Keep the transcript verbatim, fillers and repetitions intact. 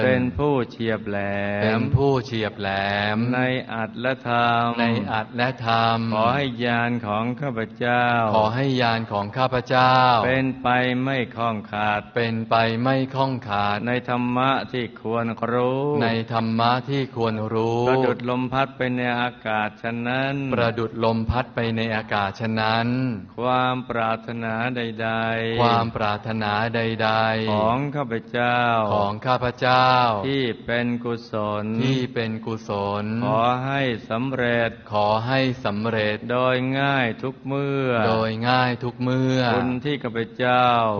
ญเป็นผู้เฉียบแหลมเป็นผู้เฉียบแหลมในอัตและธรรมในอัตและธรรมขอให้ญาณของข้าพเจ้าขอให้ญาณของข้าพเจ้าเป็นไปไม่คล้องขาดเป็นไปไม่คล้องขาดในธรรมะที่ควรรู้ในธรรมะที่ควรรู้ประดุจลมพัดไปในอากาศฉะนั้นประดุจลมพัดไปในอากาศฉะนั้นความปรารถนาใดๆความปรารถนาใดๆของข้าพเจ้าของข้าพเจ้าที่เป็นกุศลที่เป็นกุศลขอให้สำเร็จขอให้สำเร็จโดยง่ายทุกเมื่อโดยง่ายทุกเมื่อบุญที่ข้าพเจ้า